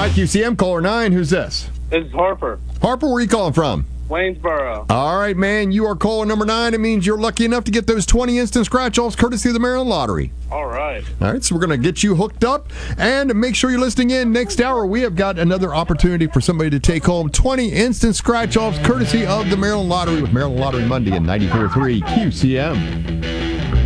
Hi, QCM, caller 9. Who's this? This is Harper. Harper, where are you calling from? Waynesboro. All right, man. You are caller number 9. It means you're lucky enough to get those 20 instant scratch-offs courtesy of the Maryland Lottery. All right. All right, so we're going to get you hooked up. And make sure you're listening in. Next hour, we have got another opportunity for somebody to take home 20 instant scratch-offs courtesy of the Maryland Lottery with Maryland Lottery Monday in 94.3 QCM.